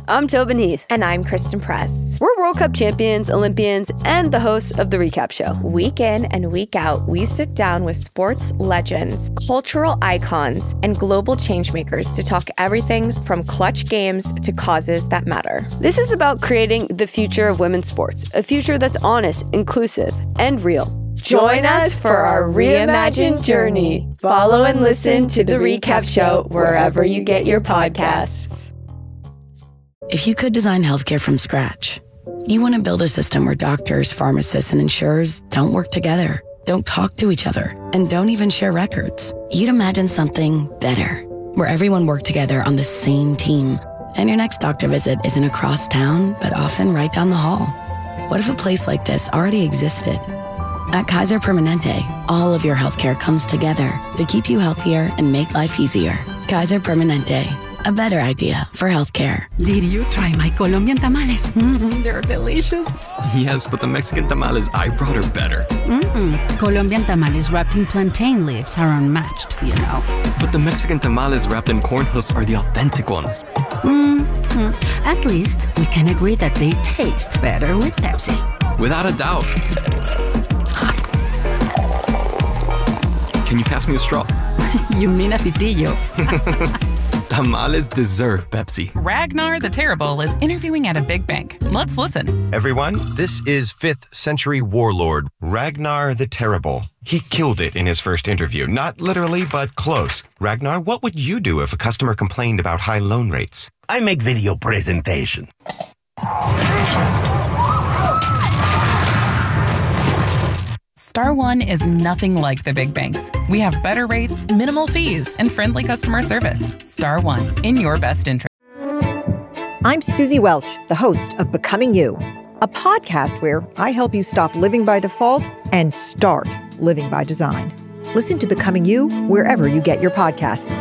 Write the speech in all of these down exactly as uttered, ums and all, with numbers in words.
I'm Tobin Heath. And I'm Kristen Press. We're World Cup champions, Olympians, and the hosts of The Recap Show. Week in and week out, we sit down with sports legends, cultural icons, and global changemakers to talk everything from clutch games to causes that matter. This is about creating the future of women's sports, a future that's honest, inclusive, and real. Join us for our reimagined journey. Follow and listen to The Recap Show wherever you get your podcasts. If you could design healthcare from scratch, you want to build a system where doctors, pharmacists, and insurers don't work together, don't talk to each other, and don't even share records. You'd imagine something better, where everyone worked together on the same team, and your next doctor visit isn't across town, but often right down the hall. What if a place like this already existed? At Kaiser Permanente, all of your healthcare comes together to keep you healthier and make life easier. Kaiser Permanente, a better idea for healthcare. Did you try my Colombian tamales? Mm-mm, they're delicious. Yes, but the Mexican tamales I brought are better. Mm-mm. Colombian tamales wrapped in plantain leaves are unmatched, you know. But the Mexican tamales wrapped in corn husks are the authentic ones. Mm-hmm. At least we can agree that they taste better with Pepsi. Without a doubt. Can you pass me a straw? You mean a pitillo. Tamales deserve Pepsi. Ragnar the Terrible is interviewing at a big bank. Let's listen. Everyone, this is fifth century warlord Ragnar the Terrible. He killed it in his first interview. Not literally, but close. Ragnar, what would you do if a customer complained about high loan rates? I make video presentation. Star One is nothing like the big banks. We have better rates, minimal fees, and friendly customer service. Star One, in your best interest. I'm Susie Welch, the host of Becoming You, a podcast where I help you stop living by default and start living by design. Listen to Becoming You wherever you get your podcasts.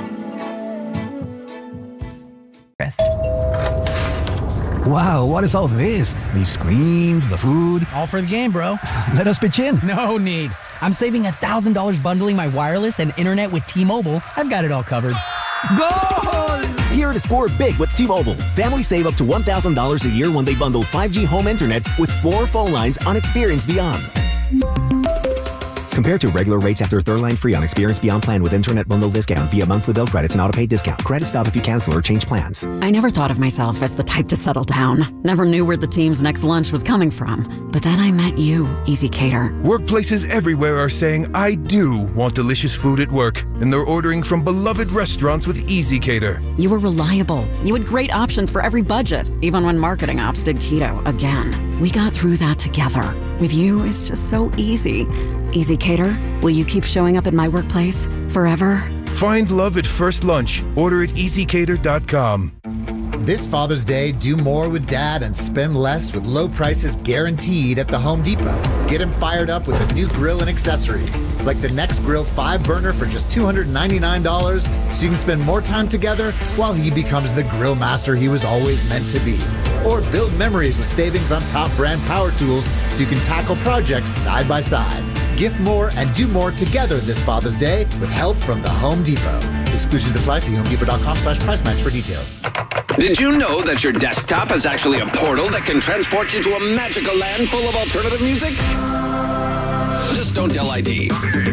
Wow, what is all this? These screens, the food. All for the game, bro. Let us pitch in. No need. I'm saving one thousand dollars bundling my wireless and internet with T-Mobile. I've got it all covered. Goal! Here to score big with T-Mobile. Families save up to one thousand dollars a year when they bundle five G home internet with four phone lines on Experience Beyond. Compared to regular rates after third line free on Experience Beyond plan with internet bundle discount via monthly bill credits and auto-pay discount. Credit stop if you cancel or change plans. I never thought of myself as the type to settle down. Never knew where the team's next lunch was coming from. But then I met you, Easy Cater. Workplaces everywhere are saying, I do want delicious food at work. And they're ordering from beloved restaurants with Easy Cater. You were reliable. You had great options for every budget, even when marketing ops did keto again. We got through that together. With you, it's just so easy. Easy Cater, will you keep showing up at my workplace forever? Find love at first lunch. Order at easy cater dot com. This Father's Day, do more with Dad and spend less with low prices guaranteed at the Home Depot. Get him fired up with a new grill and accessories, like the NextGrill five burner for just two hundred ninety-nine dollars, so you can spend more time together while he becomes the grill master he was always meant to be. Or build memories with savings on top brand power tools so you can tackle projects side by side. Gift more and do more together this Father's Day with help from the Home Depot. Exclusions apply. See homedepot.com slash price match for details. Did you know that your desktop is actually a portal that can transport you to a magical land full of alternative music? Just don't tell I T.